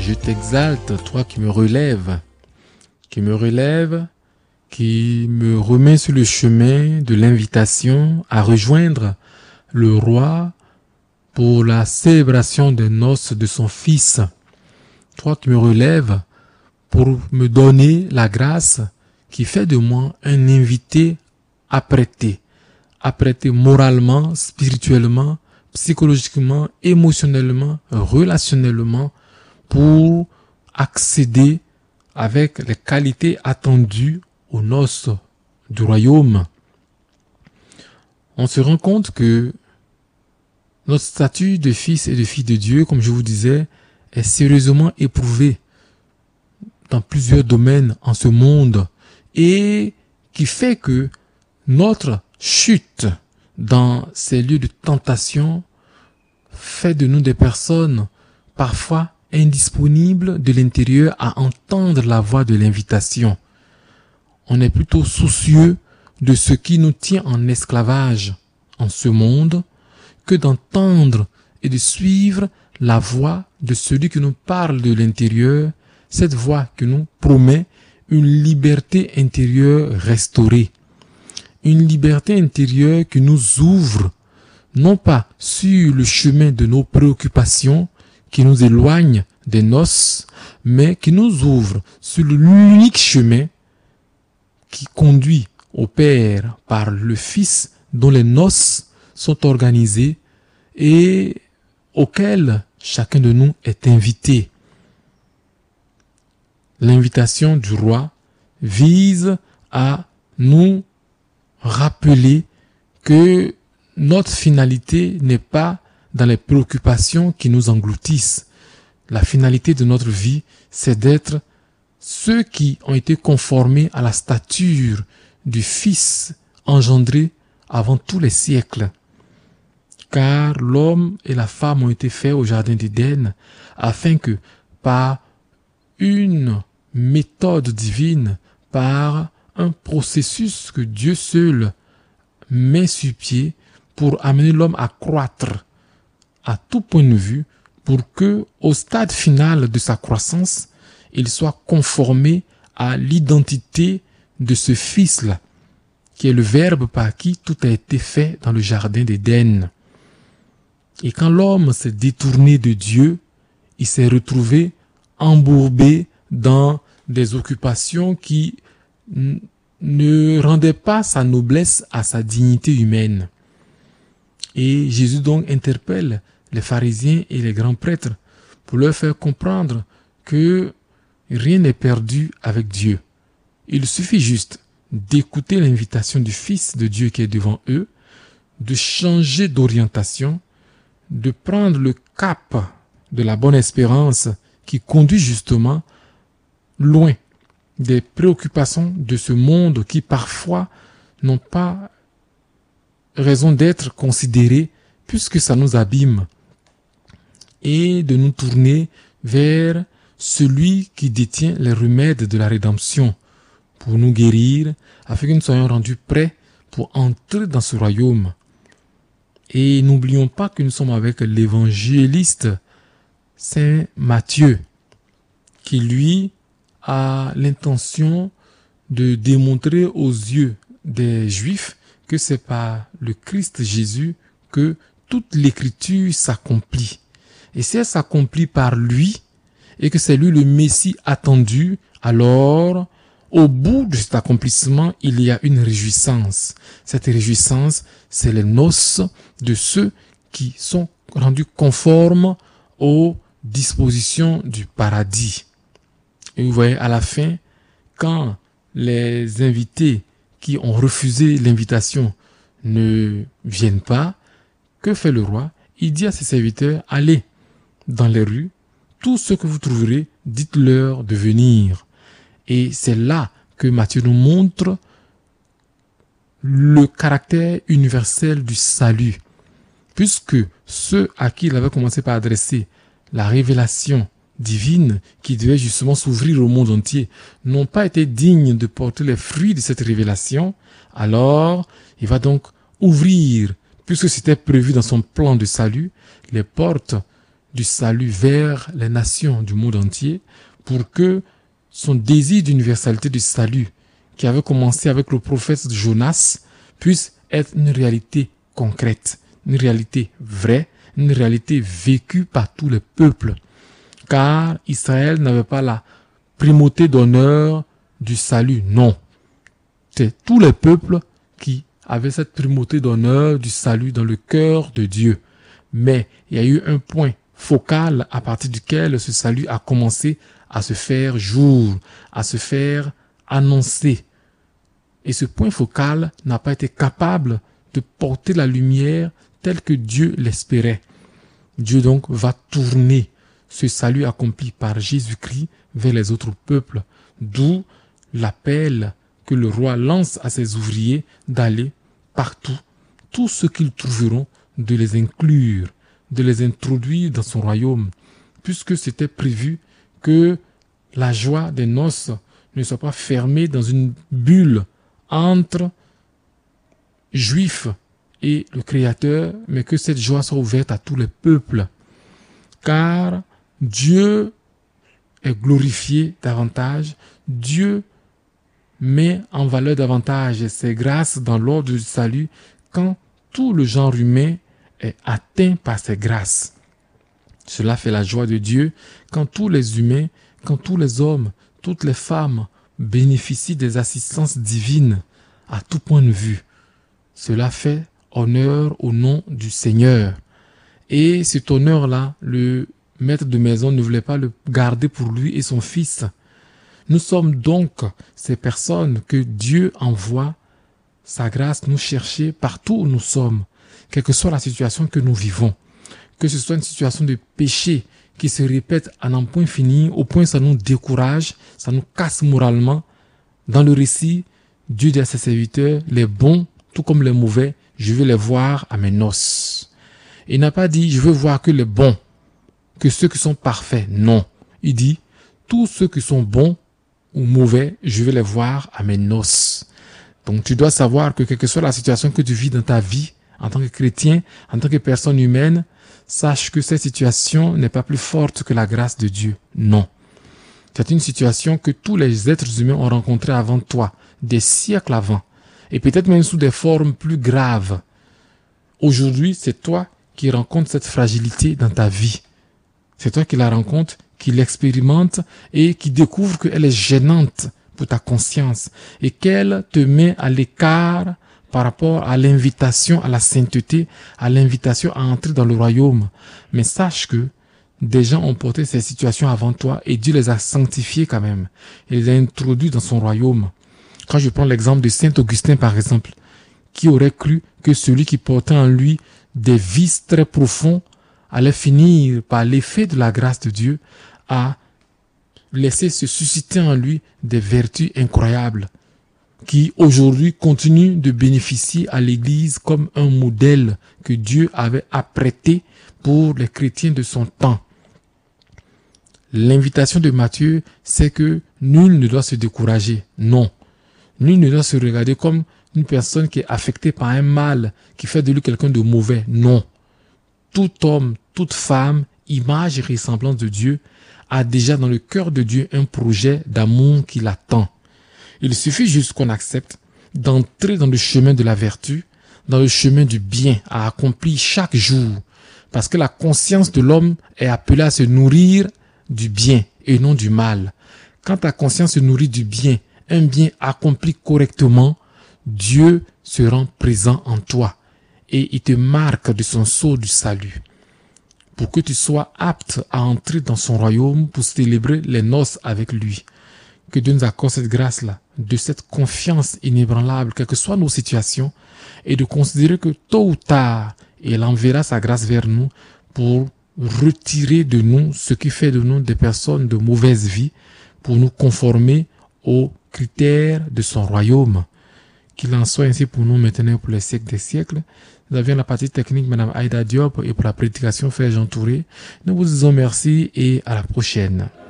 Je t'exalte, toi qui me relèves, qui me remet sur le chemin de l'invitation à rejoindre le roi pour la célébration des noces de son fils. Toi qui me relèves pour me donner la grâce qui fait de moi un invité apprêté moralement, spirituellement, psychologiquement, émotionnellement, relationnellement, pour accéder avec les qualités attendues aux noces du royaume. On se rend compte que notre statut de fils et de fille de Dieu, comme je vous disais, est sérieusement éprouvé dans plusieurs domaines en ce monde et qui fait que notre chute dans ces lieux de tentation fait de nous des personnes parfois indisponibles de l'intérieur à entendre la voix de l'invitation. On est plutôt soucieux de ce qui nous tient en esclavage en ce monde que d'entendre et de suivre la voix de celui qui nous parle de l'intérieur, cette voix qui nous promet une liberté intérieure restaurée. Une liberté intérieure qui nous ouvre, non pas sur le chemin de nos préoccupations, qui nous éloigne des noces, mais qui nous ouvre sur l'unique chemin qui conduit au Père par le Fils, dont les noces sont organisées et auquel chacun de nous est invité. L'invitation du roi vise à nous rappeler que notre finalité n'est pas dans les préoccupations qui nous engloutissent. La finalité de notre vie, c'est d'être ceux qui ont été conformés à la stature du Fils engendré avant tous les siècles. Car l'homme et la femme ont été faits au jardin d'Éden afin que par une méthode divine, par un processus que Dieu seul met sur pied pour amener l'homme à croître à tout point de vue, pour que, au stade final de sa croissance, il soit conformé à l'identité de ce Fils-là, qui est le Verbe par qui tout a été fait dans le jardin d'Éden. Et quand l'homme s'est détourné de Dieu, il s'est retrouvé embourbé dans des occupations qui ne rendaient pas sa noblesse à sa dignité humaine. Et Jésus donc interpelle les pharisiens et les grands prêtres pour leur faire comprendre que rien n'est perdu avec Dieu. Il suffit juste d'écouter l'invitation du Fils de Dieu qui est devant eux, de changer d'orientation, de prendre le cap de la bonne espérance qui conduit justement loin des préoccupations de ce monde qui parfois n'ont pas raison d'être considérées puisque ça nous abîme, et de nous tourner vers celui qui détient les remèdes de la rédemption pour nous guérir, afin que nous soyons rendus prêts pour entrer dans ce royaume. Et n'oublions pas que nous sommes avec l'évangéliste Saint Matthieu, qui lui a l'intention de démontrer aux yeux des Juifs que c'est par le Christ Jésus que toute l'écriture s'accomplit. Et si elle s'accomplit par lui, et que c'est lui le Messie attendu, alors, au bout de cet accomplissement, il y a une réjouissance. Cette réjouissance, c'est les noces de ceux qui sont rendus conformes aux dispositions du paradis. Et vous voyez, à la fin, quand les invités qui ont refusé l'invitation ne viennent pas, que fait le roi? Il dit à ses serviteurs, allez dans les rues, tout ce que vous trouverez, dites-leur de venir. Et c'est là que Matthieu nous montre le caractère universel du salut, puisque ceux à qui il avait commencé par adresser la révélation divine qui devait justement s'ouvrir au monde entier n'ont pas été dignes de porter les fruits de cette révélation, alors il va donc ouvrir, puisque c'était prévu dans son plan de salut, les portes du salut vers les nations du monde entier pour que son désir d'universalité du salut, qui avait commencé avec le prophète Jonas, puisse être une réalité concrète, une réalité vraie, une réalité vécue par tous les peuples. Car Israël n'avait pas la primauté d'honneur du salut, non. C'est tous les peuples qui avaient cette primauté d'honneur du salut dans le cœur de Dieu. Mais il y a eu un point focal à partir duquel ce salut a commencé à se faire jour, à se faire annoncer. Et ce point focal n'a pas été capable de porter la lumière telle que Dieu l'espérait. Dieu donc va tourner ce salut accompli par Jésus-Christ vers les autres peuples, d'où l'appel que le roi lance à ses ouvriers d'aller partout, tout ce qu'ils trouveront, de les inclure, de les introduire dans son royaume, puisque c'était prévu que la joie des noces ne soit pas fermée dans une bulle entre Juifs et le Créateur, mais que cette joie soit ouverte à tous les peuples. Car Dieu est glorifié davantage, Dieu met en valeur davantage ses grâces dans l'ordre du salut quand tout le genre humain est atteint par ses grâces. Cela fait la joie de Dieu quand tous les humains, quand tous les hommes, toutes les femmes bénéficient des assistances divines à tout point de vue. Cela fait honneur au nom du Seigneur. Et cet honneur-là, le maître de maison ne voulait pas le garder pour lui et son fils. Nous sommes donc ces personnes que Dieu envoie sa grâce nous chercher partout où nous sommes, quelle que soit la situation que nous vivons. Que ce soit une situation de péché qui se répète à n'en point finir, au point où ça nous décourage, ça nous casse moralement. Dans le récit, Dieu dit à ses serviteurs, les bons, tout comme les mauvais, je veux les voir à mes noces. Il n'a pas dit, je veux voir que les bons, que ceux qui sont parfaits. Non. Il dit, tous ceux qui sont bons ou mauvais, je vais les voir à mes noces. Donc tu dois savoir que quelle que soit la situation que tu vis dans ta vie, en tant que chrétien, en tant que personne humaine, sache que cette situation n'est pas plus forte que la grâce de Dieu. Non. C'est une situation que tous les êtres humains ont rencontrée avant toi, des siècles avant, et peut-être même sous des formes plus graves. Aujourd'hui, c'est toi qui rencontres cette fragilité dans ta vie. C'est toi qui la rencontres, qui l'expérimente et qui découvre qu'elle est gênante pour ta conscience et qu'elle te met à l'écart par rapport à l'invitation à la sainteté, à l'invitation à entrer dans le royaume. Mais sache que des gens ont porté ces situations avant toi et Dieu les a sanctifiés quand même. Il les a introduits dans son royaume. Quand je prends l'exemple de Saint Augustin par exemple, qui aurait cru que celui qui portait en lui des vices très profonds allait finir par l'effet de la grâce de Dieu à laisser se susciter en lui des vertus incroyables qui aujourd'hui continuent de bénéficier à l'Église comme un modèle que Dieu avait apprêté pour les chrétiens de son temps. L'invitation de Matthieu, c'est que nul ne doit se décourager. Non. Nul ne doit se regarder comme une personne qui est affectée par un mal qui fait de lui quelqu'un de mauvais. Non. Tout homme, toute femme, image et ressemblance de Dieu, a déjà dans le cœur de Dieu un projet d'amour qui l'attend. Il suffit juste qu'on accepte d'entrer dans le chemin de la vertu, dans le chemin du bien à accomplir chaque jour, parce que la conscience de l'homme est appelée à se nourrir du bien et non du mal. Quand ta conscience se nourrit du bien, un bien accompli correctement, Dieu se rend présent en toi et il te marque de son sceau du salut pour que tu sois apte à entrer dans son royaume pour célébrer les noces avec lui. Que Dieu nous accorde cette grâce-là, de cette confiance inébranlable, quelles que soient nos situations, et de considérer que tôt ou tard, il enverra sa grâce vers nous pour retirer de nous ce qui fait de nous des personnes de mauvaise vie, pour nous conformer aux critères de son royaume. Qu'il en soit ainsi pour nous maintenant et pour les siècles des siècles. Nous avions la partie technique, Madame Aïda Diop, et pour la prédication, Frère Jean Touré. Nous vous disons merci et à la prochaine.